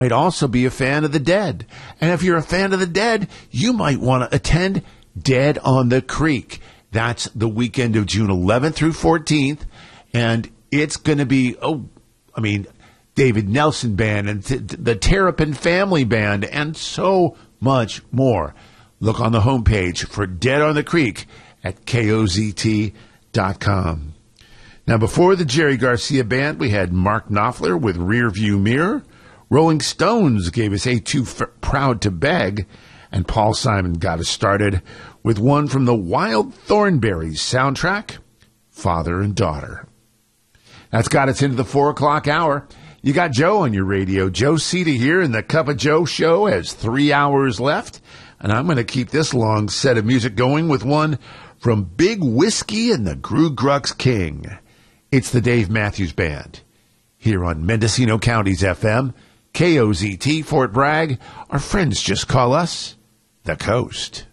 might also be a fan of the Dead. And if you're a fan of the Dead, you might want to attend Dead on the Creek. That's the weekend of June 11th through 14th. And it's going to be, David Nelson Band and the Terrapin Family Band and so much more. Look on the homepage for Dead on the Creek at KOZT.com. Now, before the Jerry Garcia Band, we had Mark Knopfler with Rearview Mirror. Rolling Stones gave us Ain't Too Proud to Beg, and Paul Simon got us started with one from the Wild Thornberrys soundtrack, Father and Daughter. That's got us into the 4 o'clock hour. You got Joe on your radio. Joe Cita here, and the Cup of Joe show has 3 hours left, and I'm going to keep this long set of music going with one from Big Whiskey and the Gru Grux King. It's the Dave Matthews Band here on Mendocino County's FM, KOZT, Fort Bragg. Our friends just call us The Coast.